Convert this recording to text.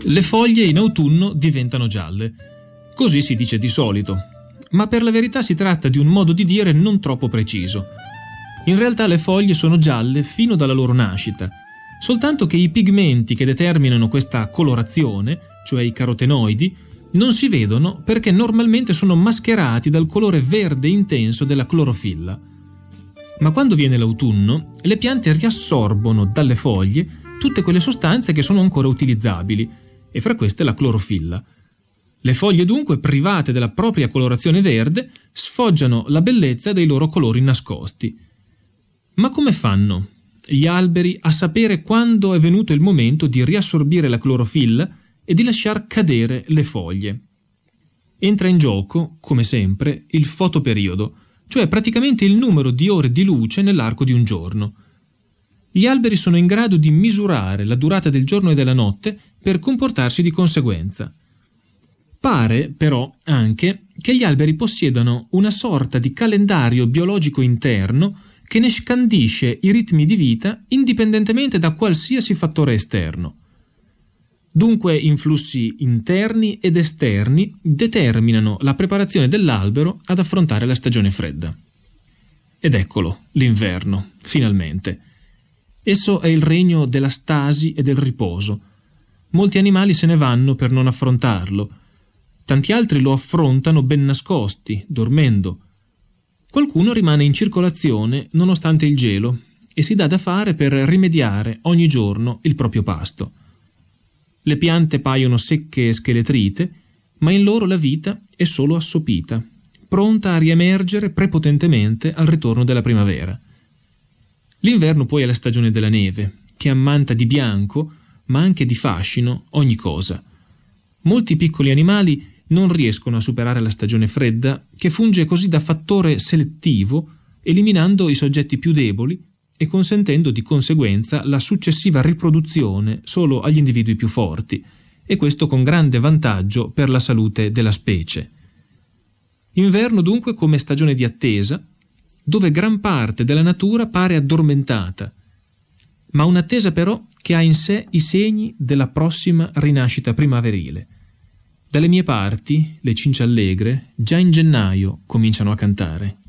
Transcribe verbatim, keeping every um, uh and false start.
Le foglie in autunno diventano gialle. Così si dice di solito, ma per la verità si tratta di un modo di dire non troppo preciso. In realtà le foglie sono gialle fino dalla loro nascita, soltanto che i pigmenti che determinano questa colorazione, cioè i carotenoidi, non si vedono perché normalmente sono mascherati dal colore verde intenso della clorofilla. Ma quando viene l'autunno, le piante riassorbono dalle foglie tutte quelle sostanze che sono ancora utilizzabili, e fra queste la clorofilla. Le foglie dunque, private della propria colorazione verde, sfoggiano la bellezza dei loro colori nascosti. Ma come fanno gli alberi a sapere quando è venuto il momento di riassorbire la clorofilla e di lasciar cadere le foglie? Entra in gioco, come sempre, il fotoperiodo, cioè praticamente il numero di ore di luce nell'arco di un giorno. Gli alberi sono in grado di misurare la durata del giorno e della notte per comportarsi di conseguenza. Pare, però, anche che gli alberi possiedano una sorta di calendario biologico interno che ne scandisce i ritmi di vita indipendentemente da qualsiasi fattore esterno. Dunque influssi interni ed esterni determinano la preparazione dell'albero ad affrontare la stagione fredda. Ed eccolo, l'inverno, finalmente. Esso è il regno della stasi e del riposo. Molti animali se ne vanno per non affrontarlo. Tanti altri lo affrontano ben nascosti, dormendo. Qualcuno rimane in circolazione nonostante il gelo e si dà da fare per rimediare ogni giorno il proprio pasto. Le piante paiono secche e scheletrite, ma in loro la vita è solo assopita, pronta a riemergere prepotentemente al ritorno della primavera. L'inverno poi è la stagione della neve, che ammanta di bianco, ma anche di fascino, ogni cosa. Molti piccoli animali non riescono a superare la stagione fredda, che funge così da fattore selettivo, eliminando i soggetti più deboli e consentendo di conseguenza la successiva riproduzione solo agli individui più forti, e questo con grande vantaggio per la salute della specie. Inverno dunque come stagione di attesa, dove gran parte della natura pare addormentata, ma un'attesa però che ha in sé i segni della prossima rinascita primaverile. Dalle mie parti, le cinciallegre già in gennaio cominciano a cantare.